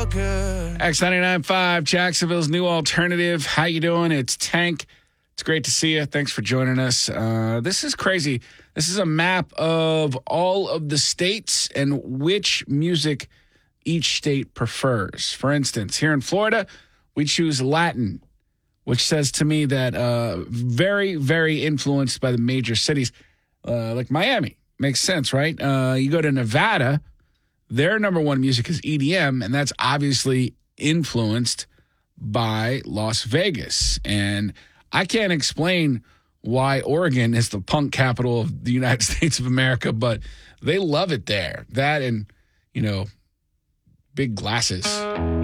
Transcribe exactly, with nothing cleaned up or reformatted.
good. X ninety-nine point five, Jacksonville's new alternative. How you doing? It's Tank. It's great to see you. Thanks for joining us. Uh, this is crazy. This is a map of all of the states and which music each state prefers. For instance, here in Florida, we choose Latin, which says to me that uh, very, very influenced by the major cities, uh, like Miami. Makes sense, right? Uh, you go to Nevada, their number one music is E D M, and that's obviously influenced by Las Vegas. And I can't explain why Oregon is the punk capital of the United States of America, but they love it there. That and, you know, big glasses.